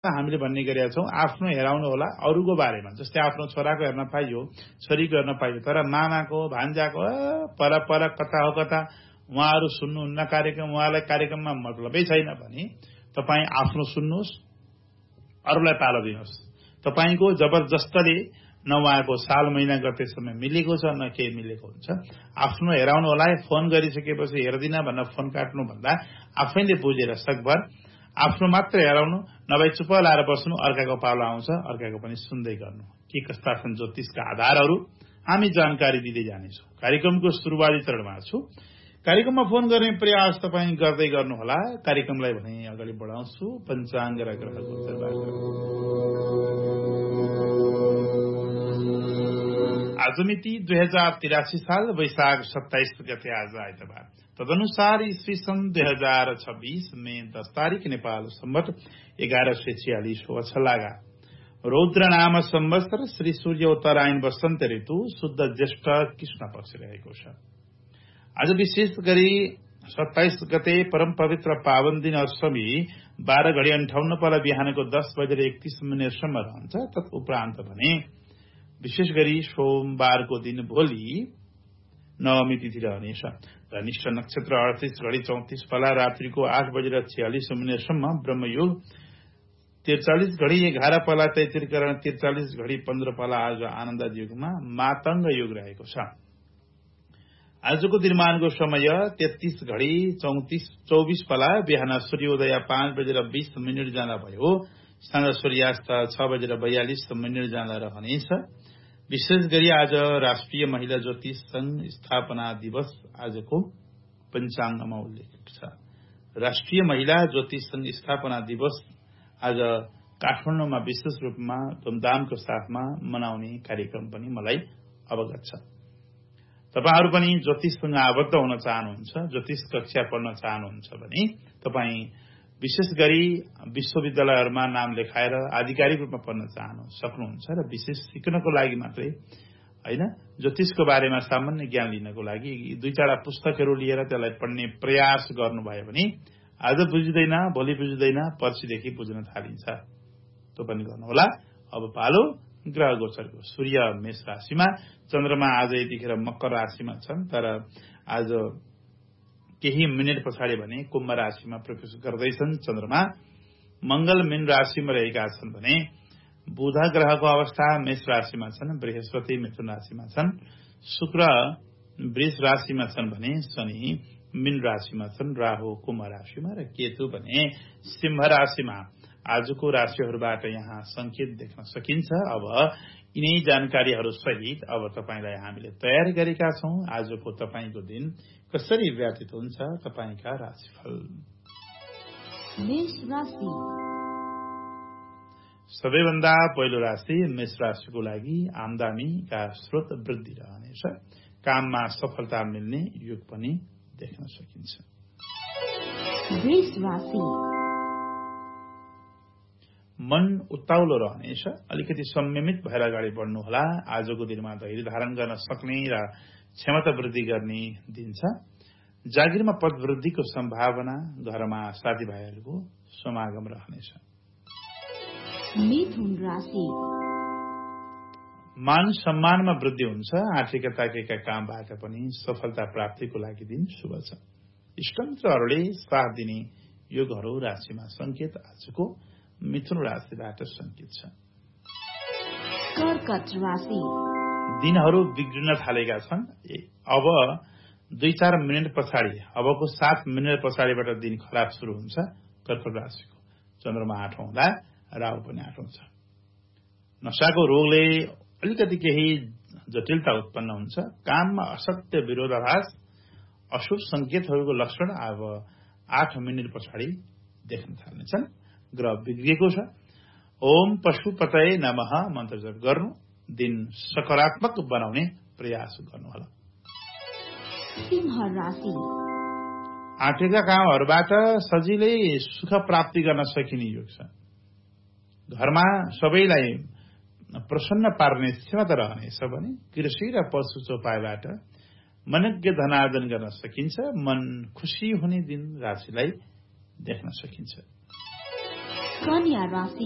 हामीले भन्ने गरेका छौँ आफ्नो हेराउनु होला अरूको बारेमा जस्तै आफ्नो छोराको हेर्न पाइयो छोरीको हेर्न पाइयो तर मामाको भान्जाको पर पर कता हो कता उहाँहरू सुन्नुहुन्न कार्यक्रम उहाँलाई कार्यक्रममा मतलबै छैन भने तपाईँ आफ्नो सुन्नुहोस् अरूलाई पालो दिनुहोस् तपाईको जबरजस्तले न उहाँको साल महिना गर्दै समय मिलेको छ न केही मिलेको हुन्छ आफ्नो हेराउनु होला फोन गरिसकेपछि हेर्दिन भनेर फोन काट्नु भन्दा आफैले बुझेर सकभर आफ्नो मात्र हेराउनु नभए चुप लाएर बस्नु अर्काको पालो आउँछ अर्काको पनि सुन्दै गर्नु के कस्ता छन् ज्योतिषका आधारहरू हामी जानकारी दिँदै जानेछौँ कार्यक्रमको सुरुवाती चरणमा छु कार्यक्रममा फोन गर्ने प्रयास तपाईँ गर्दै गर्नुहोला कार्यक्रमलाई भने अगाडि बढाउँछु पञ्चाङ्ग र ग्रह गोचरबाट आज मिति 2083 साल वैशाख 27 गते आज आइतबार तदनुसार ईस्वी सन् 2026 मे 10 तारिक नेपाल सम्वत 1146 वछलागा रौद्र नाम संवत्सर श्री सूर्य उत्तरायण वसन्त ऋतु शुद्ध ज्येष्ठ कृष्ण पक्ष रहेको छ आज विशेष गरी 27 गते परम पवित्र पावन दिन अष्टमी 12:58 पल बिहानको 10:31 रहन्छ तत्उपरान्त भने विशेष गरी सोमबारको दिन भोलि नवमी तिथि रहनेछ धनिष्ठ नक्षत्र 38:34 पला रात्रिको 8:46 ब्रह्मयोग 43:11 पला तैतिरकरण 43:15 पला आज आनन्द युगमा मातंग युग रहेको छ आजको दिनमानको समय 33:24 पला बिहान सूर्योदय 5:20 जाँदा भयो साँझ सूर्यास्त 6:42 जाँदा रहनेछ विशेष गरी आज राष्ट्रिय महिला ज्योतिष संघ स्थापना दिवस आजको पञ्चाङ्गमा उल्लेख छ राष्ट्रिय महिला ज्योतिष संघ स्थापना दिवस आज काठमाडौँमा विशेष रूपमा धुमधामको साथमा मनाउने कार्यक्रम पनि मलाई अवगत छ तपाईहरू पनि ज्योतिषसँग आबद्ध हुन चाहनुहुन्छ ज्योतिष कक्षा पढ्न चाहनुहुन्छ भने तपाईँ विशेष गरी विश्वविद्यालयहरूमा नाम लेखाएर आधिकारिक रूपमा पढ्न सक्नुहुन्छ र विशेष सिक्नको लागि मात्रै हैन ज्योतिषको बारेमा सामान्य ज्ञान लिनको लागि दुई चारवटा पुस्तकहरू लिएर त्यसलाई पढ्ने प्रयास गर्नुभयो भने आज बुझ्दैन भोलि बुझ्दैन पर्सिदेखि बुझ्न थालिन्छ त्यो पनि गर्नुहोला अब पालो ग्रह गोचरको सूर्य मेष राशिमा चन्द्रमा आज यतिखेर मकर राशिमा छन् तर आज केही मिनेट पछाडि भने कुम्भ राशिमा प्रवेश गर्दैछन् चन्द्रमा मंगल मीन राशिमा रहेका छन् भने बुध ग्रहको अवस्था मेष राशिमा छन् बृहस्पति मिथुन राशिमा छन् शुक्र वृष राशिमा छन् भने शनि मीन राशिमा छन् राहु कुम्भ राशिमा र केतु भने सिंह राशिमा आजको राशिहरूबाट यहाँ संकेत देख्न सकिन्छ अब यिनै जानकारीहरू सहित अब तपाईलाई हामीले तयार गरेका छौं आजको तपाईको दिन कसरी व्यतीत हुन्छ तपाईका राशिफल मेष राशि सबैभन्दा पहिलो राशि मेष राशिको लागि आम्दानीका स्रोत वृद्धि रहनेछ काममा सफलता मिल्ने योग पनि देख्न सकिन्छ वृष राशि मन उत्ताउलो रहनेछ अलिकति संयमित भएर अगाडि बढ्नुहोला आजको दिनमा धैर्य धारण गर्न सक्ने र क्षमता वृद्धि गर्ने दिन छ जागिरमा पद वृद्धिको सम्भावना घरमा साथीभाइहरूको समागम रहनेछ मिथुन राशि मान सम्मानमा वृद्धि हुन्छ आर्थिक ताकेका कामबाट पनि सफलता प्राप्तिको लागि दिन शुभ छ इष्टमित्रहरूले साथ दिने योगहरू राशिमा संकेत आजको मिथुन राशिबाट संकेत छ कर्कट राशि दिनहरू बिग्रिन थालेका छन् अब 2-4 मिनेट पछाडि अबको 7 मिनेट पछाडिबाट दिन खराब सुरु हुन्छ कर्कट राशिको चन्द्रमा 8 हुँदा राहु पनि 8 हुन्छ नशाको रोगले अलिकति केही जटिलता उत्पन्न हुन्छ काममा असत्य विरोधाभास अशुभ संकेतहरूको लक्षण अब 8 मिनेट पछाडि देख्न थाल्नेछन् ग्रह बिग्रिएको छ ओम पशुपतये नमः मन्त्र जप गर्नु दिन सकारात्मक बनाउने प्रयास गर्नुहोला सिंह राशि आँटेका कामहरूबाट सजिलै सुख प्राप्ति गर्न सकिने योग छ घरमा सबैलाई प्रसन्न पार्ने क्षमता रहनेछ भने कृषि र पशु चौपाईबाट मनज्ञ धनार्जन गर्न सकिन्छ मन खुशी हुने दिन राशिलाई देख्न सकिन्छ कन्या राशि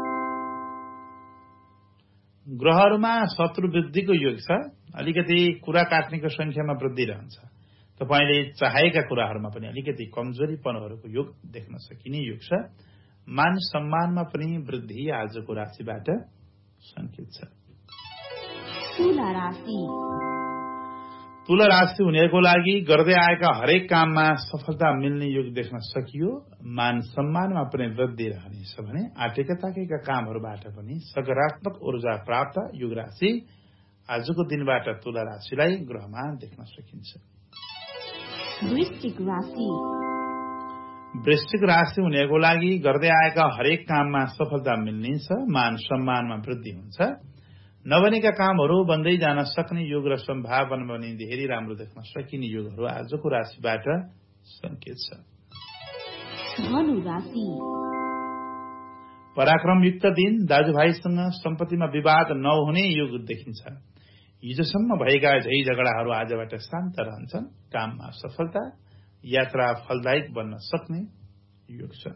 ग्रहहरूमा शत्रु वृद्धिको योग छ। अलिकति कुरा काट्नेको संख्यामा वृद्धि रहन्छ। तपाईले चाहेका कुराहरूमा पनि अलिकति कमजोरीपनहरूको योग देख्न सकिने योग छ। मान सम्मानमा पनि वृद्धि आजको राशिबाट संकेत छ। तुला राशि तुला राशि हुनेको लागि गर्दै आएका हरेक काममा सफलता मिल्ने योग देख्न सकियो। मान सम्मानमा पनि वृद्धि रहनेछ भने आटेका ताकेका कामहरूबाट पनि सकारात्मक ऊर्जा प्राप्त योग राशि आजको दिनबाट तुला राशिलाई ग्रहमा देख्न सकिन्छ। वृश्चिक राशि वृश्चिक राशि हुनेको लागि गर्दै आएका हरेक काममा सफलता मिल्नेछ। मान सम्मानमा वृद्धि हुन्छ। नबनेका कामहरू बन्दै जान सक्ने योग र सम्भावना पनि धेरै राम्रो देख्न सकिने योगहरू आजको राशिबाट संकेत छ। धनु राशि पराक्रमयुक्त दिन। दाजुभाइसँग सम्पत्तिमा विवाद नहुने योग देखिन्छ। हिजोसम्म भएका झै झगडाहरू आजबाट शान्त रहन्छन्। काममा सफलता, यात्रा फलदायक बन्न सक्ने योग छ।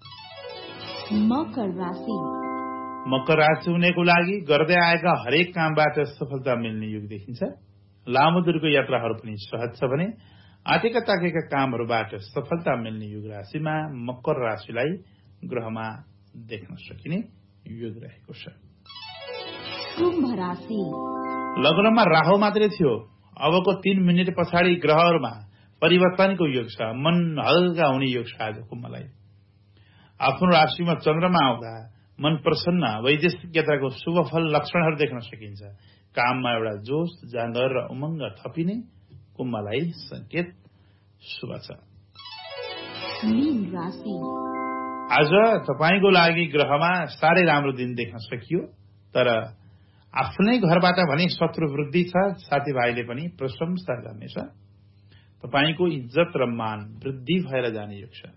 मकर राशि मकर राशि हुनेको लागि गर्दै आएका हरेक कामबाट सफलता मिल्ने योग देखिन्छ। लामो दूरको यात्राहरू पनि सहज छ भने आटेका ताकेका कामहरूबाट सफलता मिल्ने योग राशिमा मकर राशिलाई ग्रहमा देख्न सकिने योग रहेको छ। कुम्भ राशि लग्नमा राहु मात्रै थियो। अबको 3 मिनेट पछाडि ग्रहहरूमा परिवर्तनको योग छ। मन हल्का हुने योग छ आज कुम्भलाई। आफ्नो राशिमा चन्द्रमा आउँदा मन प्रसन्न, वैदेशिक यात्राको शुभ फल लक्षणहरू देख्न सकिन्छ। काममा एउटा जोश, जाँगर र उमङ्ग थपिने कुम्भलाई संकेत शुभ छ। मीन राशि आज तपाईको लागि ग्रहमा साह्रै राम्रो दिन देख्न सकियो। तर आफ्नै घरबाट भने शत्रु वृद्धि छ। साथीभाइले पनि प्रशंसा गर्नेछ। तपाईको इज्जत र मान वृद्धि भएर जाने योग छ।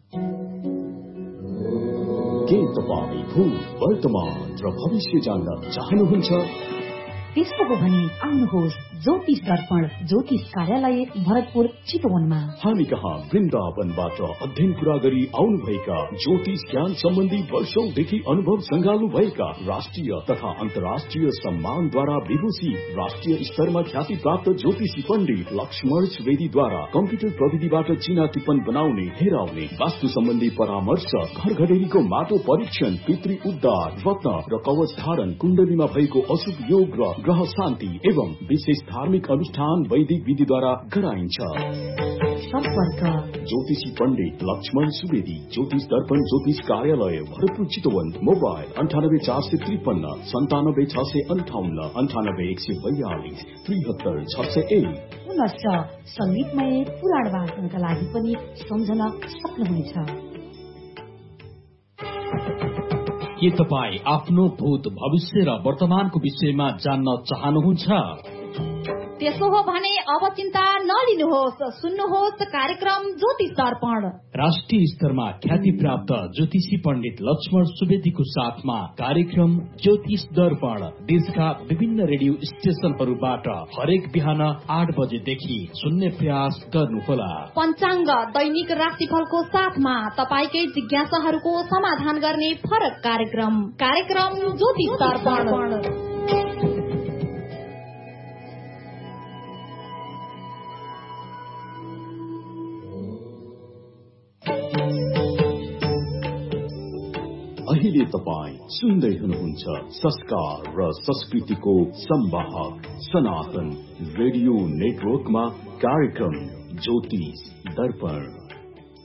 के तपाईँ भूत, वर्तमान र भविष्य जान्न चाहनुहुन्छ? त्यस्तो हो भने आउनुहोस् ज्योतिष दर्पण ज्योतिष कार्यालय भरतपुर चितवनमा। हामी कहाँ वृन्दावनबाट अध्ययन पूरा गरी आउनुभएका ज्योतिष ज्ञान सम्बन्धी वर्षौंदेखि अनुभव संगाल्नु भएका राष्ट्रिय तथा अन्तर्राष्ट्रिय सम्मानद्वारा विभूषित राष्ट्रिय स्तरमा ख्याति प्राप्त ज्योतिषी पण्डित लक्ष्मण सुवेदीद्वारा कम्प्युटर प्रविधिबाट चिना टिप्पण बनाउने, हेराउने, वास्तु सम्बन्धी परामर्श, घर घडेरीको माटो परीक्षण, पितृ उद्धार, रत्न र कवच धारण, कुण्डलीमा भएको अशुभ योग र ग्रह शान्ति एवं विशेष धार्मिक अनुष्ठान वैदिक विधिद्वारा गराइन्छ। सम्पर्क ज्योतिषी पण्डित लक्ष्मण सुवेदी, ज्योतिष दर्पण ज्योतिष कार्यालय भरतपुर चितवन। मोबाइल 984553 97658 98142 73601। पुनश्च संगीतमय पुराण वाचनका लागि पनि सम्झन सक्नुहुनेछ। के तपाईँ आफ्नो भूत, भविष्य र वर्तमानको विषयमा जान्न चाहनुहुन्छ? त्यसो हो भने अब चिन्ता नलिनुहोस्। सुन्नुहोस् कार्यक्रम ज्योतिष दर्पण। राष्ट्रिय स्तरमा ख्याति प्राप्त ज्योतिषी पण्डित लक्ष्मण सुवेदीको साथमा कार्यक्रम ज्योतिष दर्पण देशका विभिन्न रेडियो स्टेशनहरूबाट हरेक बिहान 8 बजेदेखि सुन्ने प्रयास गर्नुहोला। पञ्चाङ्ग, दैनिक राशिफलको साथमा तपाईकै जिज्ञासाहरूको समाधान गर्ने फरक कार्यक्रम ज्योतिष दर्पण। अहिले तपाईँ सुन्दै हुनुहुन्छ संस्कार र संस्कृतिको संवाहक सनातन रेडियो नेटवर्कमा कार्यक्रम ज्योतिष दर्पण।